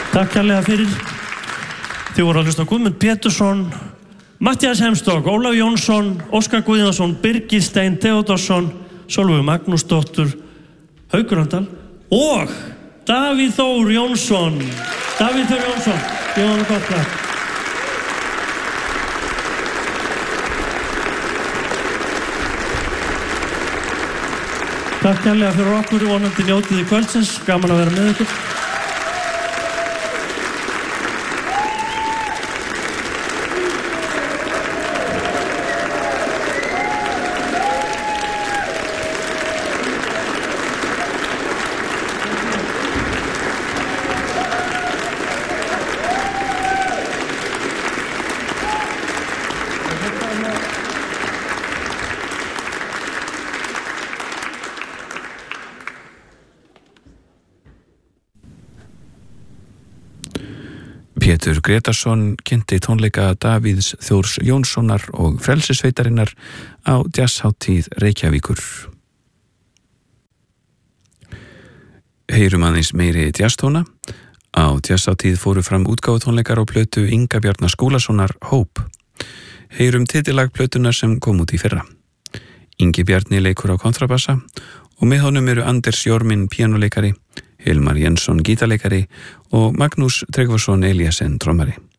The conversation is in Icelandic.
Takk kærlega fyrir. Þið voru að hlusta á Guðmund Pétursson, Matthías Hemstók, Ólaf Jónsson, Óskar Guðjónsson, Birgir Stein Theódórsson, Sólveig Magnúsdóttur, Haukur Andal og Davíð Þór Jónsson. Davíð Þór Jónsson, ég var gott það. Takk kærlega fyrir okkur, vonandi njótið í kvöldsins, gaman að vera með ykkur. Pétur Gretarsson kynnti tónleika Davíðs Þórs Jónssonar og Frelsissveitarinnar á jazzhátíð Reykjavíkur. Heyrum aðeins meiri jazztóna. Á jazzhátíð fóru fram útgáfutónleikar á plötu Inga Bjarna Skúlasonar Hope. Heyrum titilag plötunar sem kom út í fyrra. Ingi Bjarni leikur á kontrabassa og með honum eru Anders Jormin píanóleikari, Hilmar Jensson gítarleikari og Magnús Tryggvason Eliasen trommari.